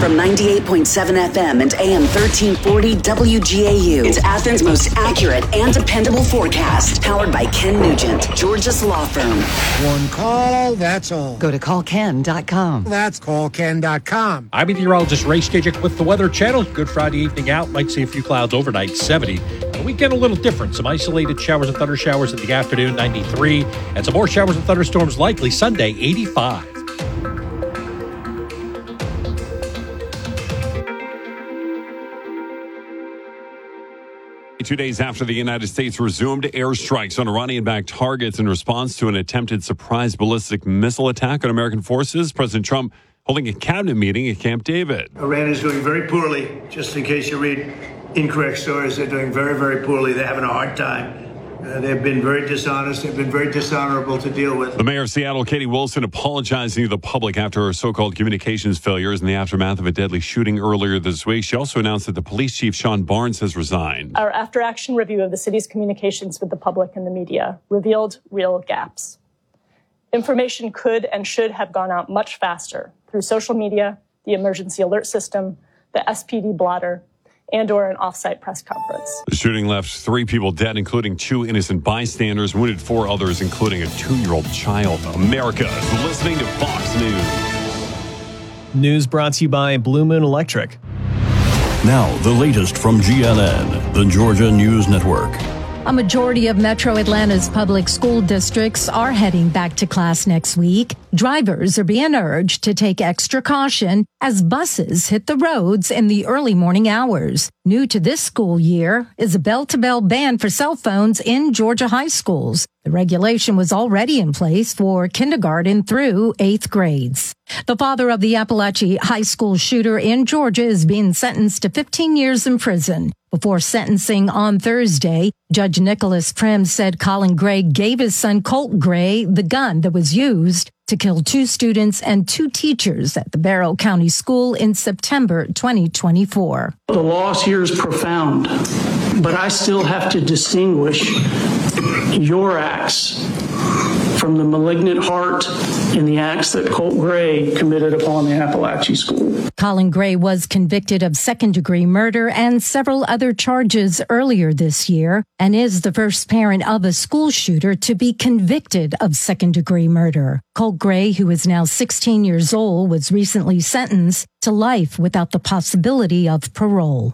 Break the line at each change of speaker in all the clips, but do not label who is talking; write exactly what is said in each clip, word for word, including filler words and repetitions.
From ninety-eight point seven F M and A M thirteen forty W G A U. It's Athens' most accurate and dependable forecast. Powered by Ken Nugent, Georgia's law firm.
One call, that's all.
Go to call ken dot com.
That's call ken dot com.
I'm meteorologist Ray Stejik with the Weather Channel. Good Friday evening out. Might see a few clouds overnight, seventy. The weekend a little different. Some isolated showers and thunder showers in the afternoon, ninety-three. And some more showers and thunderstorms likely Sunday, eighty-five.
Two days after the United States resumed airstrikes on Iranian-backed targets in response to an attempted surprise ballistic missile attack on American forces, President Trump holding a cabinet meeting at Camp David.
Iran is doing very poorly. Just in case you read incorrect stories, they're doing very, very poorly. They're having a hard time. Uh, they've been very dishonest. They've been very dishonorable to deal with.
The mayor of Seattle, Katie Wilson, apologizing to the public after her so-called communications failures in the aftermath of a deadly shooting earlier this week. She also announced that the police chief, Sean Barnes, has resigned.
Our after-action review of the city's communications with the public and the media revealed real gaps. Information could and should have gone out much faster through social media, the emergency alert system, the S P D blotter, and or an off-site press conference.
The shooting left three people dead, including two innocent bystanders, wounded four others, including a two-year-old child. America is listening to Fox News.
News brought to you by Blue Moon Electric.
Now, the latest from G N N, the Georgia News Network.
A majority of Metro Atlanta's public school districts are heading back to class next week. Drivers are being urged to take extra caution as buses hit the roads in the early morning hours. New to this school year is a bell-to-bell ban for cell phones in Georgia high schools. The regulation was already in place for kindergarten through eighth grades. The father of the Appalachia High School shooter in Georgia is being sentenced to fifteen years in prison. Before sentencing on Thursday, Judge Nicholas Prim said Colin Gray gave his son Colt Gray the gun that was used to kill two students and two teachers at the Barrow County School in September twenty twenty-four.
The loss here is profound, but I still have to distinguish your acts from the malignant heart in the acts that Colt Gray committed upon the Appalachia School.
Colin Gray was convicted of second-degree murder and several other charges earlier this year and is the first parent of a school shooter to be convicted of second-degree murder. Colt Gray, who is now sixteen years old, was recently sentenced to life without the possibility of parole.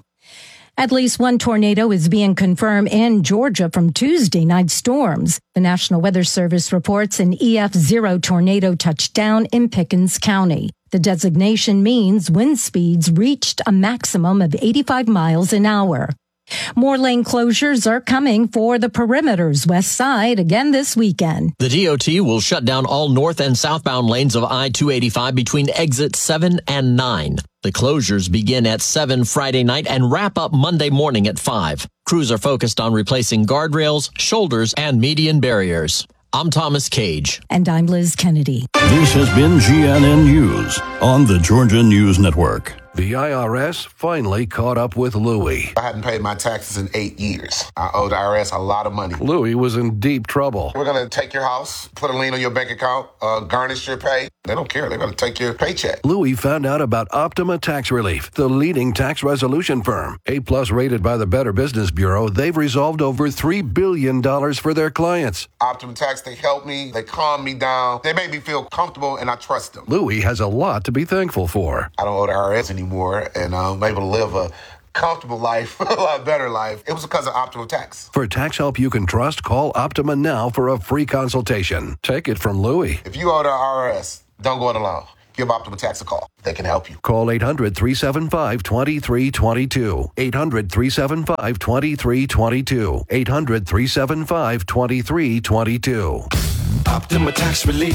At least one tornado is being confirmed in Georgia from Tuesday night storms. The National Weather Service reports an E F zero tornado touched down in Pickens County. The designation means wind speeds reached a maximum of eighty-five miles an hour. More lane closures are coming for the perimeter's west side again this weekend.
The D O T will shut down all north and southbound lanes of I two eighty-five between exits seven and nine. The closures begin at seven Friday night and wrap up Monday morning at five. Crews are focused on replacing guardrails, shoulders, and median barriers. I'm Thomas Cage.
And I'm Liz Kennedy.
This has been G N N News on the Georgia News Network.
The I R S finally caught up with Louie.
I hadn't paid my taxes in eight years. I owed the I R S a lot of money.
Louie was in deep trouble.
We're going to take your house, put a lien on your bank account, uh, garnish your pay. They don't care. They're going to take your paycheck.
Louie found out about Optima Tax Relief, the leading tax resolution firm. A-plus rated by the Better Business Bureau, they've resolved over three billion dollars for their clients.
Optima Tax, they helped me. They calmed me down. They made me feel comfortable, and I trust them.
Louie has a lot to be thankful for.
I don't owe the I R S anymore. anymore, and I'm able to live a comfortable life, a lot better life. It was because of Optima Tax.
For tax help you can trust, call Optima now for a free consultation. Take it from Louie.
If you owe the I R S, don't go it alone. Give Optima Tax a call. They can help you.
Call eight hundred, three seven five, two three two two. eight hundred, three seven five, two three two two. eight hundred, three seven five, two three two two.
Optima Tax Relief.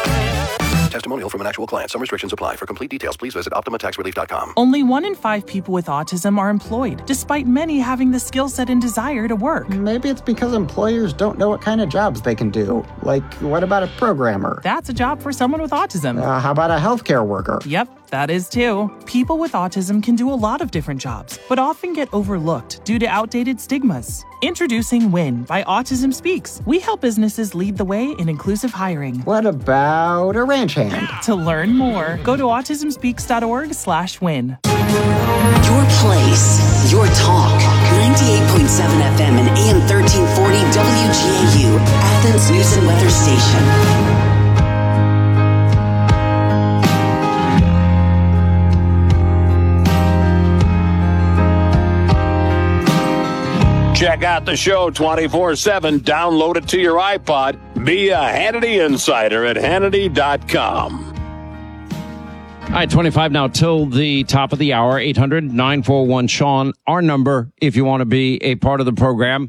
Testimonial from an actual client. Some restrictions apply. For complete details, please visit optima tax relief dot com.
Only one in five people with autism are employed, despite many having the skill set and desire to work.
Maybe it's because employers don't know what kind of jobs they can do. Like, what about a programmer?
That's a job for someone with autism.
Uh, how about a healthcare worker?
Yep, that is too. People with autism can do a lot of different jobs, but often get overlooked due to outdated stigmas. Introducing WIN by Autism Speaks. We help businesses lead the way in inclusive hiring.
What about a ranch hand?
To learn more, go to autism speaks dot org slash win.
Your place, your talk. ninety-eight point seven F M and A M thirteen forty W G A U, Athens News and Weather Station.
Check out the show twenty-four seven. Download it to your iPod. Be a Hannity Insider at Hannity dot com.
All right, twenty-five now till the top of the hour. eight hundred nine four one Sean, our number if you want to be a part of the program.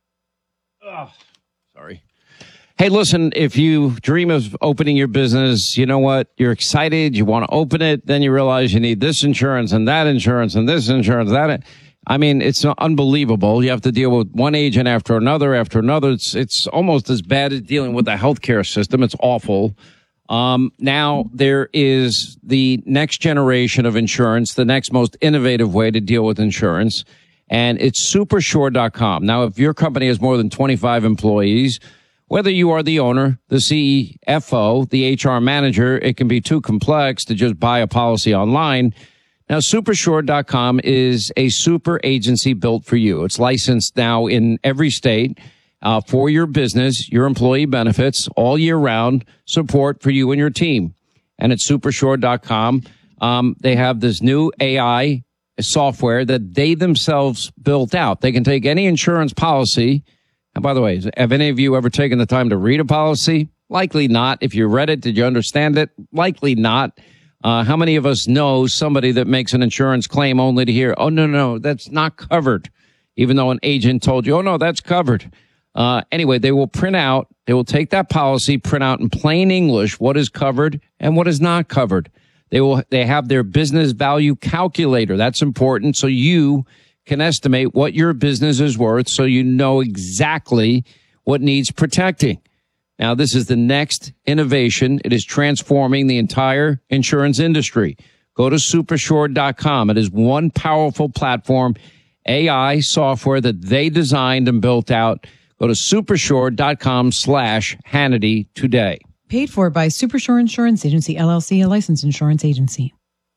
Ugh, sorry. Hey, listen, if you dream of opening your business, you know what? You're excited. You want to open it. Then you realize you need this insurance and that insurance and this insurance, that. I mean, it's unbelievable. You have to deal with one agent after another after another. It's it's almost as bad as dealing with the healthcare system. It's awful. Um, now there is the next generation of insurance, the next most innovative way to deal with insurance, and it's Supersure dot com. Now, if your company has more than twenty-five employees, whether you are the owner, the C F O, the H R manager, it can be too complex to just buy a policy online. Now, Supersure dot com is a super agency built for you. It's licensed now in every state uh, for your business, your employee benefits, all year round support for you and your team. And at Supersure dot com, um, they have this new A I software that they themselves built out. They can take any insurance policy. And by the way, have any of you ever taken the time to read a policy? Likely not. If you read it, did you understand it? Likely not. Uh, how many of us know somebody that makes an insurance claim only to hear, oh, no, no, that's not covered, even though an agent told you, oh, no, that's covered. Uh, anyway, they will print out, they will take that policy, print out in plain English what is covered and what is not covered. They will, they have their business value calculator. That's important. So you can estimate what your business is worth so you know exactly what needs protecting. Now, this is the next innovation. It is transforming the entire insurance industry. Go to Supersure dot com. It is one powerful platform, A I software that they designed and built out. Go to Supersure dot com slash Hannity today.
Paid for by Supersure Insurance Agency, L L C, a licensed insurance agency.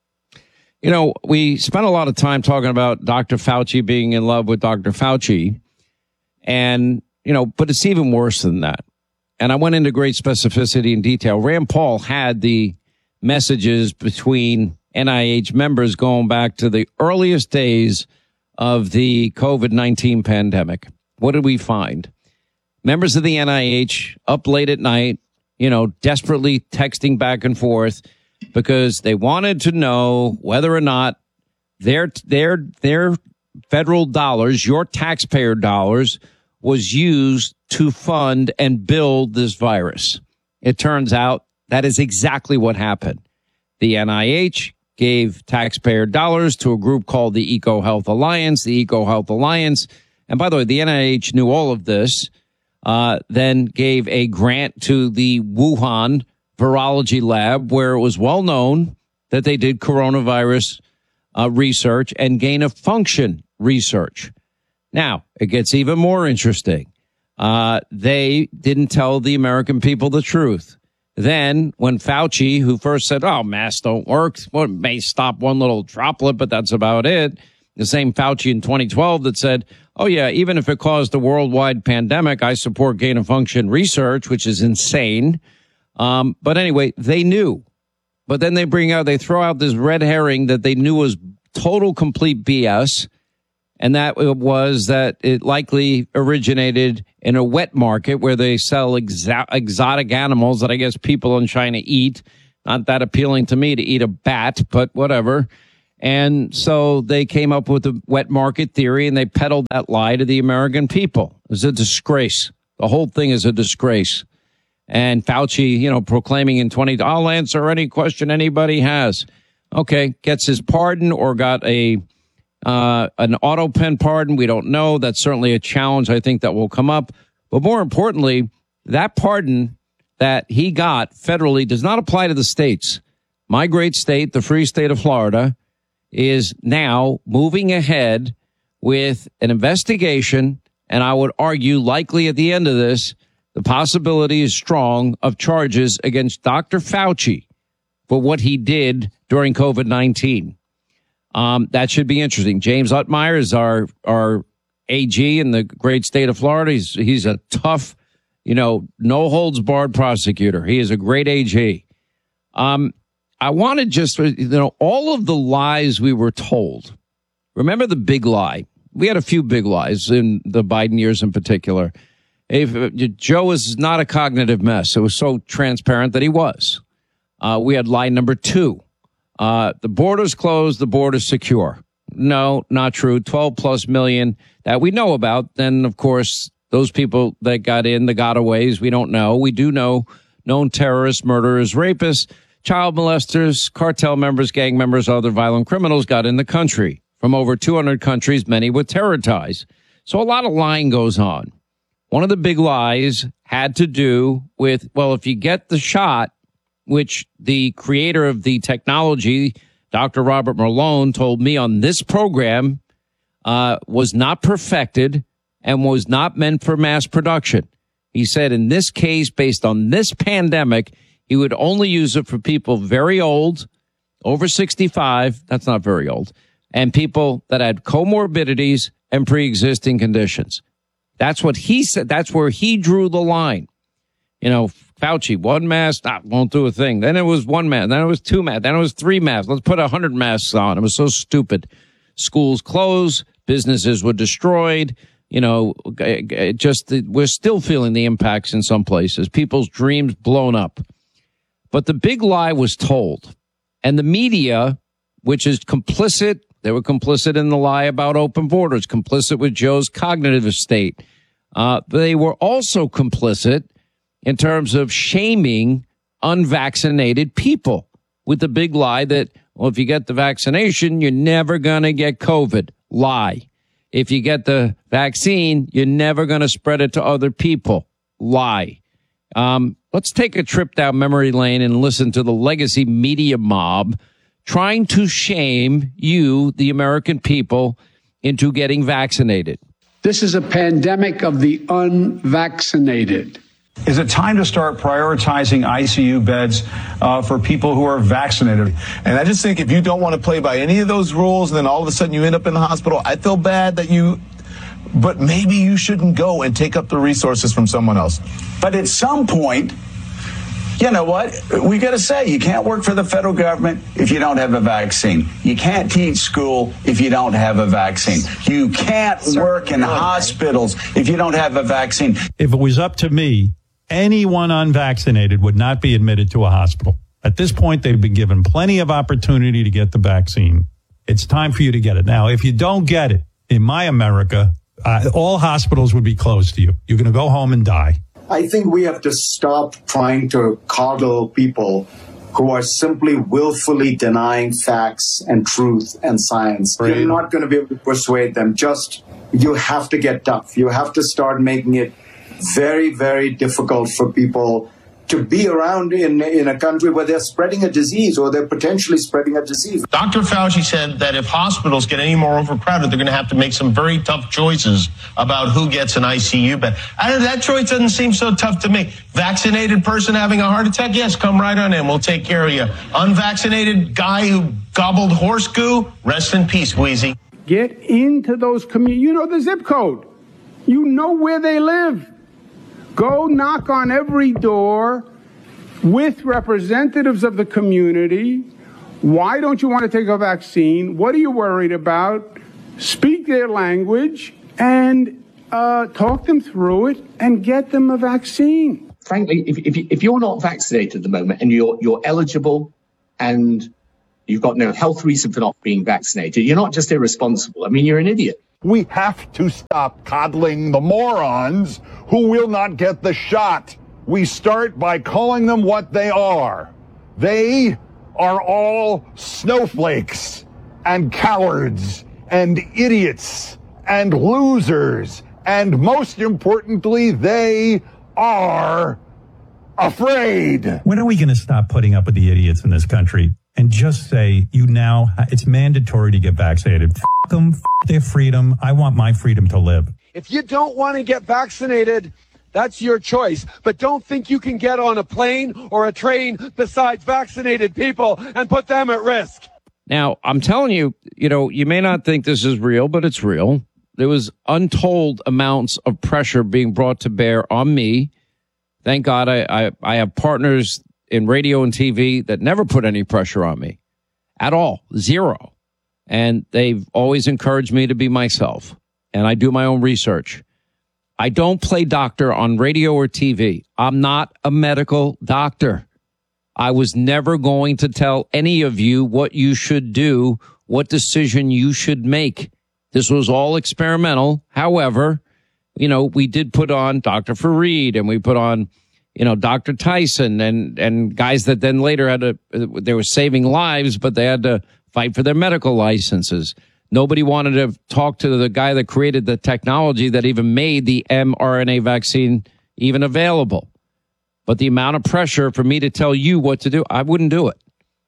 You know, we spent a lot of time talking about Doctor Fauci being in love with Doctor Fauci. And, you know, but it's even worse than that. And I went into great specificity and detail. Rand Paul had the messages between N I H members going back to the earliest days of the COVID nineteen pandemic. What did we find? Members of the N I H up late at night, you know, desperately texting back and forth because they wanted to know whether or not their, their, their federal dollars, your taxpayer dollars, was used to fund and build this virus. It turns out that is exactly what happened. The N I H gave taxpayer dollars to a group called the EcoHealth Alliance. The EcoHealth Alliance, and by the way, the N I H knew all of this, uh, then gave a grant to the Wuhan Virology Lab, where it was well known that they did coronavirus uh, research and gain of function research. Now, it gets even more interesting. Uh, they didn't tell the American people the truth. Then, when Fauci, who first said, oh, masks don't work, well, it may stop one little droplet, but that's about it. The same Fauci in twenty twelve that said, oh, yeah, even if it caused a worldwide pandemic, I support gain-of-function research, which is insane. Um, but anyway, they knew. But then they bring out, they throw out this red herring that they knew was total, complete B S. And that was that it likely originated in a wet market where they sell exa- exotic animals that I guess people in China eat. Not that appealing to me to eat a bat, but whatever. And so they came up with the wet market theory and they peddled that lie to the American people. It's a disgrace. The whole thing is a disgrace. And Fauci, you know, proclaiming in twenty, I'll answer any question anybody has. Okay, gets his pardon or got a Uh, an auto pen pardon. We don't know. That's certainly a challenge I think that will come up. But more importantly, that pardon that he got federally does not apply to the states. My great state, the free state of Florida, is now moving ahead with an investigation And I would argue likely at the end of this, the possibility is strong of charges against Doctor Fauci for what he did during COVID nineteen. Um, that should be interesting. James Utmeyer is our, our A G in the great state of Florida. He's, he's a tough, you know, no holds barred prosecutor. He is a great A G. Um, I want to just, you know, all of the lies we were told. Remember the big lie? We had a few big lies in the Biden years in particular. If, uh, Joe is not a cognitive mess. It was so transparent that he was. Uh, we had lie number two. Uh, the border's closed, the border's secure. No, not true. twelve plus million that we know about. Then, of course, those people that got in, the gotaways, we don't know. We do know known terrorists, murderers, rapists, child molesters, cartel members, gang members, other violent criminals got in the country from over two hundred countries, many with terror ties. So a lot of lying goes on. One of the big lies had to do with, well, if you get the shot, which the creator of the technology, Doctor Robert Malone, told me on this program, uh, was not perfected and was not meant for mass production. He said in this case, based on this pandemic, he would only use it for people very old, over sixty-five. That's not very old. And people that had comorbidities and pre-existing conditions. That's what he said. That's where he drew the line. You know, Fauci, one mask, ah, won't do a thing. Then it was one mask. Then it was two masks. Then it was three masks. Let's put a hundred masks on. It was so stupid. Schools closed. Businesses were destroyed. You know, it just, we're still feeling the impacts in some places. People's dreams blown up. But the big lie was told. And the media, which is complicit, they were complicit in the lie about open borders, complicit with Joe's cognitive state. Uh, they were also complicit in terms of shaming unvaccinated people with the big lie that, well, if you get the vaccination, you're never going to get COVID. Lie. If you get the vaccine, you're never going to spread it to other people. Lie. Um, let's take a trip down memory lane and listen to the legacy media mob trying to shame you, the American people, into getting vaccinated.
This is a pandemic of the unvaccinated.
Is it time to start prioritizing I C U beds uh, for people who are vaccinated?
And I just think if you don't want to play by any of those rules and then all of a sudden you end up in the hospital, I feel bad that you, but maybe you shouldn't go and take up the resources from someone else.
But at some point, you know what? We got to say, you can't work for the federal government if you don't have a vaccine. You can't teach school if you don't have a vaccine. You can't work in hospitals if you don't have a vaccine.
If it was up to me, anyone unvaccinated would not be admitted to a hospital. At this point, they've been given plenty of opportunity to get the vaccine. It's time for you to get it. Now, if you don't get it, in my America, uh, all hospitals would be closed to you. You're going to go home and die.
I think we have to stop trying to coddle people who are simply willfully denying facts and truth and science. Right. You're not going to be able to persuade them. Just, you have to get tough. You have to start making it very, very difficult for people to be around in, in a country where they're spreading a disease or they're potentially spreading a disease.
Doctor Fauci said that if hospitals get any more overcrowded, they're going to have to make some very tough choices about who gets an I C U bed. And that choice doesn't seem so tough to me. Vaccinated person having a heart attack? Yes, come right on in. We'll take care of you. Unvaccinated guy who gobbled horse goo? Rest in peace, Wheezy.
Get into those communities. You know the zip code. You know where they live. Go knock on every door with representatives of the community. Why don't you want to take a vaccine? What are you worried about? Speak their language and uh, talk them through it and get them a vaccine.
Frankly, if, if, if you're not vaccinated at the moment and you're, you're eligible and you've got no health reason for not being vaccinated, you're not just irresponsible. I mean, you're an idiot.
We have to stop coddling the morons who will not get the shot. We start by calling them what they are. They are all snowflakes and cowards and idiots and losers. And most importantly, they are afraid.
When are we going to stop putting up with the idiots in this country and just say, you now, it's mandatory to get vaccinated? F them, f their freedom. I want my freedom to live.
If you don't want to get vaccinated, that's your choice. But don't think you can get on a plane or a train besides vaccinated people and put them at risk.
Now, I'm telling you, you know, you may not think this is real, but it's real. There was untold amounts of pressure being brought to bear on me. Thank God I, I, I have partners in radio and T V that never put any pressure on me at all. Zero. And they've always encouraged me to be myself. And I do my own research. I don't play doctor on radio or T V. I'm not a medical doctor. I was never going to tell any of you what you should do, what decision you should make. This was all experimental. However, you know, we did put on Doctor Fareed and we put on, you know, Doctor Tyson and, and guys that then later had to, they were saving lives, but they had to fight for their medical licenses. Nobody wanted to talk to the guy that created the technology that even made the mRNA vaccine even available. But the amount of pressure for me to tell you what to do, I wouldn't do it.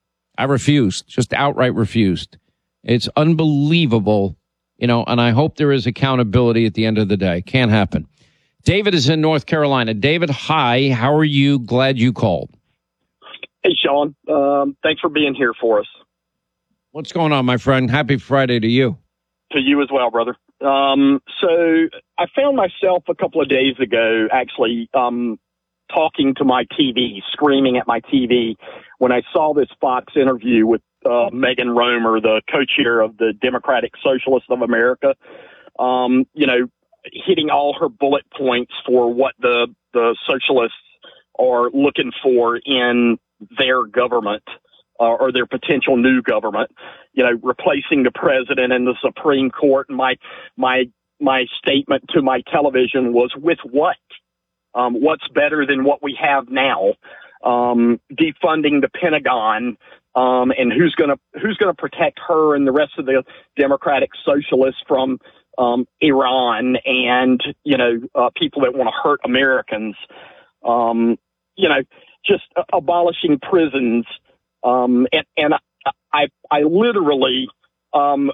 I refused, just outright refused. It's unbelievable, you know, and I hope there is accountability at the end of the day. Can't happen. David is in North Carolina. David, hi. How are you? Glad you called.
Hey, Sean. Um, thanks for being here for us.
What's going on, my friend? Happy Friday to you.
To you as well, brother. Um, so I found myself a couple of days ago actually um, talking to my T V, screaming at my T V when I saw this Fox interview with uh, Megan Romer, the co-chair of the Democratic Socialists of America, um, you know, hitting all her bullet points for what the, the socialists are looking for in their government. Uh, or their potential new government, you know, replacing the president and the Supreme Court. And my, my, my statement to my television was, with what? Um, what's better than what we have now? Um, defunding the Pentagon, um, and who's gonna, who's gonna protect her and the rest of the Democratic Socialists from, um, Iran and, you know, uh, people that want to hurt Americans, um, you know, just uh, abolishing prisons. Um, and, and I, I, I literally, um,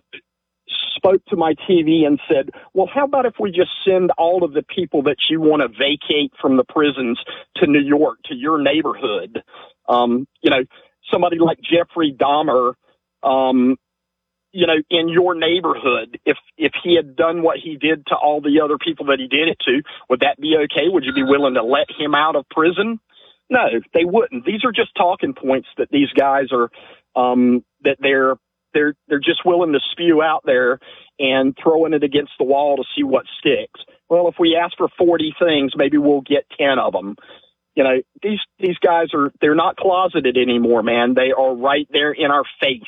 spoke to my T V and said, well, how about if we just send all of the people that you want to vacate from the prisons to New York, to your neighborhood? Um, you know, somebody like Jeffrey Dahmer, um, you know, in your neighborhood, if, if he had done what he did to all the other people that he did it to, would that be okay? Would you be willing to let him out of prison? No, they wouldn't. These are just talking points that these guys are, um, that they're, they're, they're just willing to spew out there and throwing it against the wall to see what sticks. Well, if we ask for forty things, maybe we'll get ten of them. You know, these, these guys are, they're not closeted anymore, man. They are right there in our face.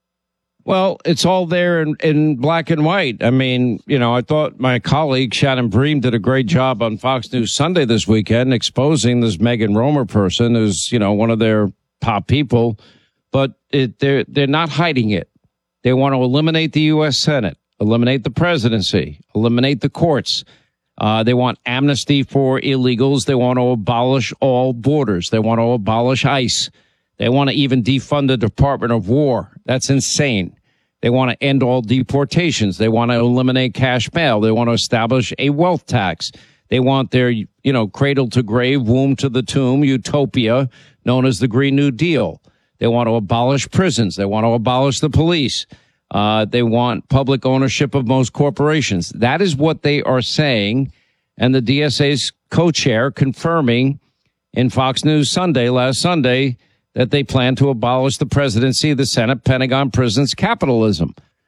Well, it's all there in, in black and white. I mean, you know, I thought my colleague Shannon Bream did a great job on Fox News Sunday this weekend exposing this Megan Romer person who's, you know, one of their top people. But it, they're, they're not hiding it. They want to eliminate the U S Senate, eliminate the presidency, eliminate the courts. Uh, they want amnesty for illegals. They want to abolish all borders. They want to abolish ICE. They want to even defund the Department of War. That's insane. They want to end all deportations. They want to eliminate cash bail. They want to establish a wealth tax. They want their, you know, cradle to grave, womb to the tomb utopia known as the Green New Deal. They want to abolish prisons. They want to abolish the police. Uh, they want public ownership of most corporations. That is what they are saying. And the D S A's co-chair confirming in Fox News Sunday, last Sunday, that they plan to abolish the presidency, the Senate, Pentagon, prisons, capitalism.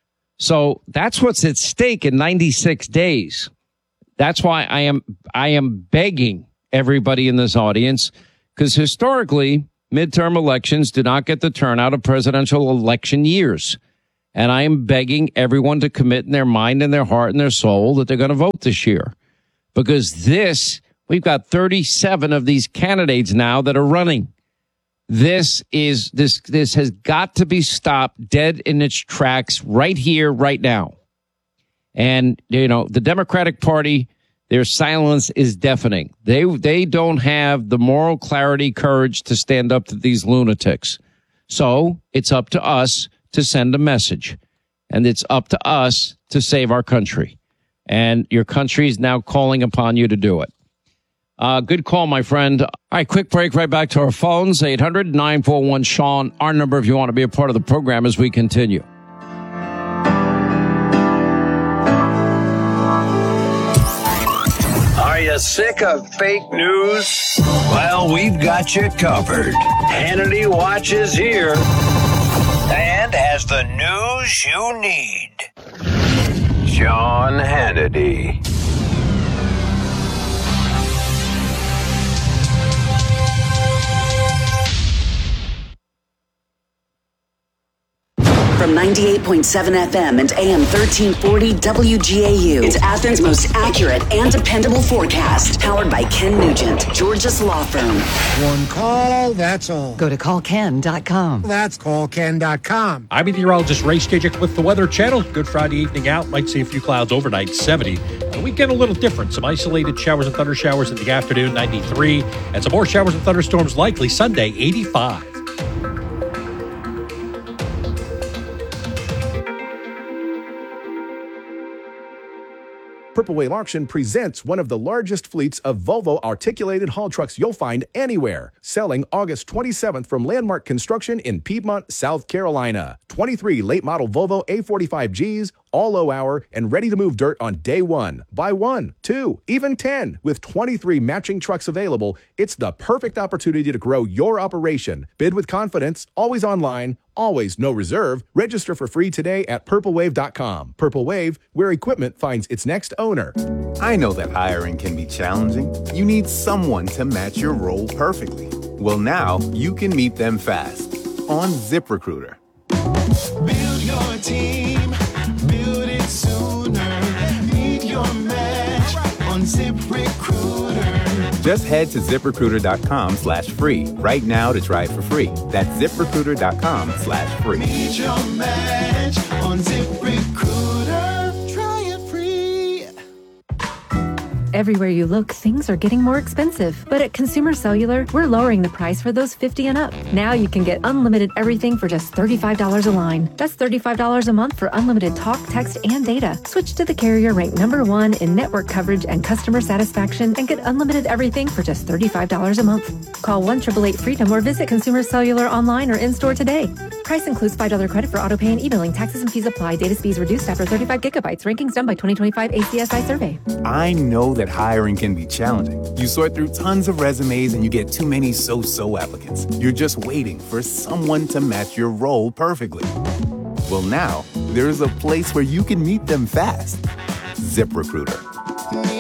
So that's what's at stake in ninety-six days. That's why I am, I am begging everybody in this audience, because historically, midterm elections do not get the turnout of presidential election years. And I am begging everyone to commit in their mind and their heart and their soul that they're going to vote this year. Because this, we've got thirty-seven of these candidates now that are running. This is, this, this has got to be stopped dead in its tracks right here, right now. And, you know, the Democratic Party, their silence is deafening. They, they don't have the moral clarity, courage to stand up to these lunatics. So it's up to us to send a message, and it's up to us to save our country. And your country is now calling upon you to do it. Uh, good call, my friend. All right, quick break, right back to our phones. eight hundred nine four one Sean, our number if you want to be a part of the program as we continue.
Are you sick of fake news? Well, we've got you covered. Hannity Watch is here and has the news you need. Sean Hannity.
From ninety-eight point seven F M and A M thirteen forty W G A U. It's Athens' most accurate and dependable forecast. Powered by Ken Nugent, Georgia's law firm.
One call, that's all.
Go to call ken dot com.
That's call ken dot com.
I'm meteorologist Ray Stejik with the Weather Channel. Good Friday evening out. Might see a few clouds overnight, seventy. The weekend a little different. Some isolated showers and thunder showers in the afternoon, ninety-three. And some more showers and thunderstorms likely Sunday, eighty-five.
Purple Wave Auction presents one of the largest fleets of Volvo articulated haul trucks you'll find anywhere. Selling August twenty-seventh from Landmark Construction in Piedmont, South Carolina. twenty-three late model Volvo A forty-five Gs, all low hour, and ready to move dirt on day one. Buy one, two, even ten. With twenty-three matching trucks available, it's the perfect opportunity to grow your operation. Bid with confidence, always online, always no reserve. Register for free today at purple wave dot com. Purple Wave, where equipment finds its next owner.
I know that hiring can be challenging. You need someone to match your role perfectly. Well, now you can meet them fast on ZipRecruiter.
Build your team, build it sooner. Meet your match on ZipRecruiter.
Just head to ZipRecruiter.com slash free right now to try it for free. That's ZipRecruiter.com slash free.
Meet your match on ZipRecruiter. Try it free.
Everywhere you look, things are getting more expensive. But at Consumer Cellular, we're lowering the price for those fifty and up. Now you can get unlimited everything for just thirty-five dollars a line. That's thirty-five dollars a month for unlimited talk, text, and data. Switch to the carrier ranked number one in network coverage and customer satisfaction and get unlimited everything for just thirty-five dollars a month. Call one eight eight eight freedom or visit Consumer Cellular online or in-store today. Price includes five dollars credit for auto pay and e-billing. Taxes and fees apply. Data speeds reduced after thirty-five gigabytes. Rankings done by twenty twenty-five A C S I survey.
I know that hiring can be challenging. You sort through tons of resumes and you get too many so-so applicants. You're just waiting for someone to match your role perfectly. Well, now there's a place where you can meet them fast. ZipRecruiter.